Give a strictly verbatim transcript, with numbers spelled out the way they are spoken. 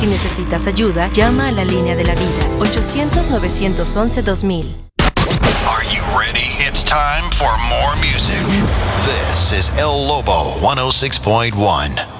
Si necesitas ayuda, llama a la línea de la vida, ochocientos, novecientos once, dos mil. Are you ready? It's time for more music. This is El Lobo one oh six point one.